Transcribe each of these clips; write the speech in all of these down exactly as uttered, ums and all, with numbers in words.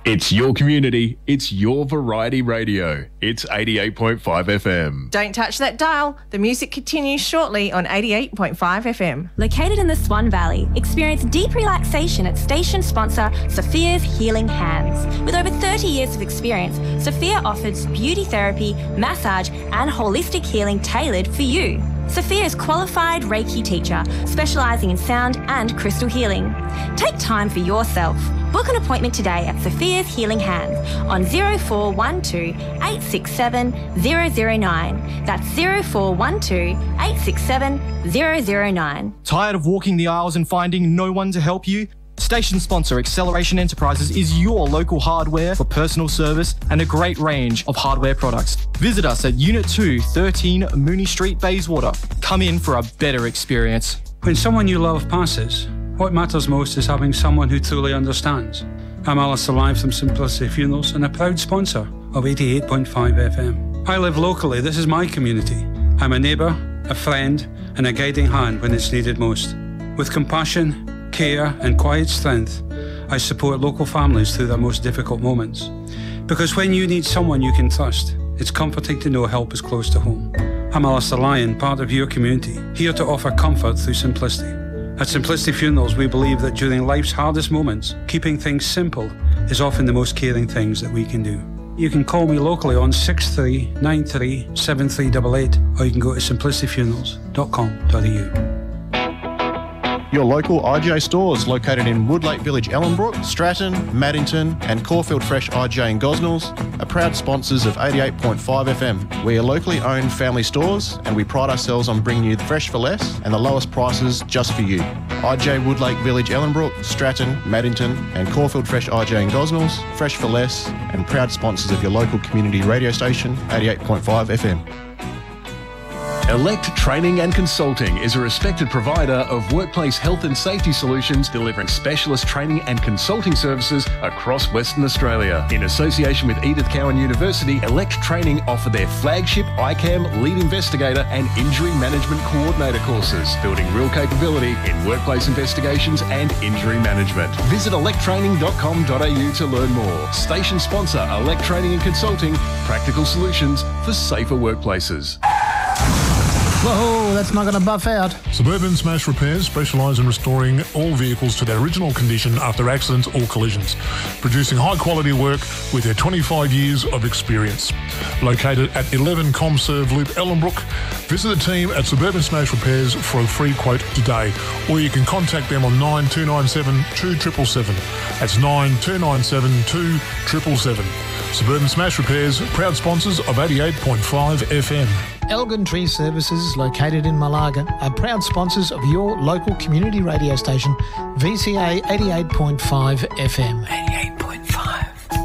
It's your community, it's your variety radio. It's eighty-eight point five F M. Don't touch that dial. The music continues shortly on eighty-eight point five F M. Located in the Swan Valley, experience deep relaxation at station sponsor Sophia's Healing Hands. With over thirty years of experience, Sophia offers beauty therapy, massage and holistic healing tailored for you. Sophia's qualified Reiki teacher, specialising in sound and crystal healing. Take time for yourself. Book an appointment today at Sophia's Healing Hands on zero four one two, eight six seven, zero zero nine. That's zero four one two, eight six seven, zero zero nine. Tired of walking the aisles and finding no one to help you? Station sponsor Acceleration Enterprises is your local hardware for personal service and a great range of hardware products. Visit us at Unit two, thirteen Mooney Street, Bayswater. Come in for a better experience. When someone you love passes, what matters most is having someone who truly understands. I'm Alistair Lyon from Simplicity Funerals and a proud sponsor of eighty-eight point five F M. I live locally, this is my community. I'm a neighbour, a friend and a guiding hand when it's needed most. With compassion, care and quiet strength, I support local families through their most difficult moments. Because when you need someone you can trust, it's comforting to know help is close to home. I'm Alistair Lyon, part of your community, here to offer comfort through simplicity. At Simplicity Funerals, we believe that during life's hardest moments, keeping things simple is often the most caring things that we can do. You can call me locally on six three nine three, seven three eight eight, or you can go to simplicity funerals dot com dot a u. Your local I G A stores located in Woodlake Village, Ellenbrook, Stratton, Maddington and Caulfield Fresh I G A in Gosnells are proud sponsors of eighty-eight point five F M. We are locally owned family stores and we pride ourselves on bringing you fresh for less and the lowest prices just for you. I G A Woodlake Village, Ellenbrook, Stratton, Maddington and Caulfield Fresh I G A in Gosnells, fresh for less and proud sponsors of your local community radio station, eighty-eight point five F M. Elect Training and Consulting is a respected provider of workplace health and safety solutions, delivering specialist training and consulting services across Western Australia. In association with Edith Cowan University, Elect Training offer their flagship I CAM Lead Investigator and Injury Management Coordinator courses, building real capability in workplace investigations and injury management. Visit elect training dot com dot a u to learn more. Station sponsor Elect Training and Consulting, practical solutions for safer workplaces. Whoa, that's not going to buff out. Suburban Smash Repairs specialise in restoring all vehicles to their original condition after accidents or collisions, producing high-quality work with their twenty-five years of experience. Located at eleven Comserve Loop, Ellenbrook, visit the team at Suburban Smash Repairs for a free quote today, or you can contact them on nine two nine seven, two seven seven seven. That's nine two nine seven, two seven seven seven. Suburban Smash Repairs, proud sponsors of eighty-eight point five F M. Elgin Tree Services, located in Malaga, are proud sponsors of your local community radio station, V C A eighty-eight point five F M. eighty-eight point five.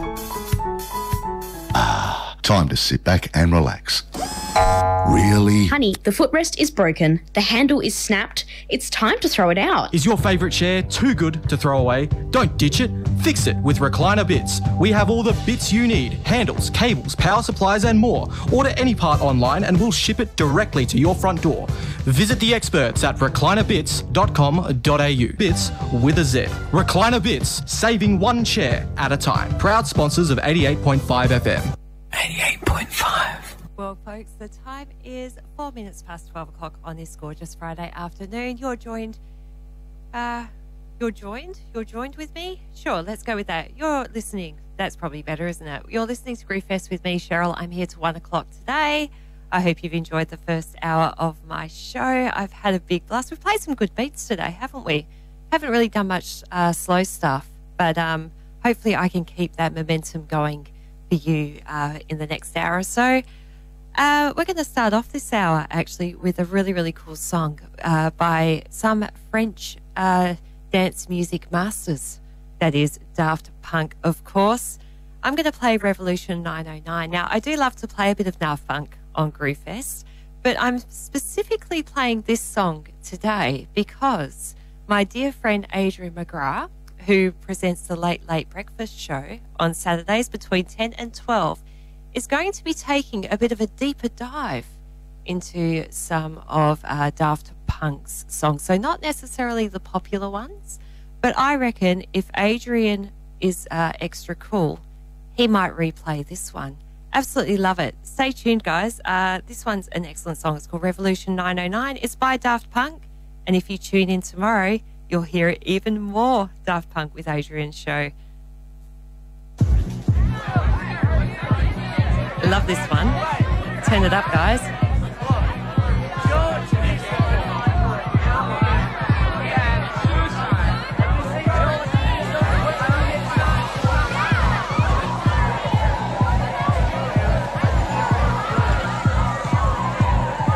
Ah, time to sit back and relax. Really? Honey, the footrest is broken. The handle is snapped. It's time to throw it out. Is your favourite chair too good to throw away? Don't ditch it. Fix it with Recliner Bits. We have all the bits you need. Handles, cables, power supplies and more. Order any part online and we'll ship it directly to your front door. Visit the experts at recliner bits dot com dot a u. Bits with a Z. Recliner Bits, saving one chair at a time. Proud sponsors of eighty-eight point five F M. eighty-eight point five. Well, folks, the time is four minutes past twelve o'clock on this gorgeous Friday afternoon. You're joined, uh, you're joined, you're joined with me? Sure, let's go with that. You're listening. That's probably better, isn't it? You're listening to Grief Fest with me, Cheryl. I'm here till one o'clock today. I hope you've enjoyed the first hour of my show. I've had a big blast. We've played some good beats today, haven't we? Haven't really done much uh, slow stuff, but um, hopefully I can keep that momentum going for you uh, in the next hour or so. Uh, we're going to start off this hour, actually, with a really, really cool song uh, by some French uh, dance music masters. That is Daft Punk, of course. I'm going to play Revolution nine oh nine. Now, I do love to play a bit of Daft Punk on Groove Fest, but I'm specifically playing this song today because my dear friend Adrian McGrath, who presents the Late Late Breakfast show on Saturdays between ten and twelve, is going to be taking a bit of a deeper dive into some of uh, Daft Punk's songs. So not necessarily the popular ones, but I reckon if Adrian is uh, extra cool, he might replay this one. Absolutely love it. Stay tuned, guys. Uh, this one's an excellent song. It's called Revolution nine oh nine. It's by Daft Punk. And if you tune in tomorrow, you'll hear it even more. Daft Punk with Adrian Show. Love this one. Turn it up, guys.